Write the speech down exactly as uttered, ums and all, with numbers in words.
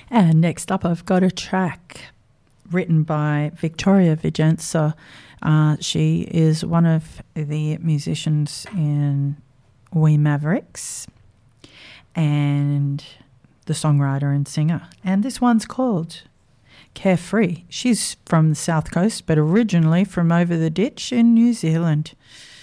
And next up, I've got a track written by Victoria Vicenza. Uh, she is one of the musicians in We Mavericks and the songwriter and singer. And this one's called Carefree. She's from the South Coast, but originally from over the ditch in New Zealand.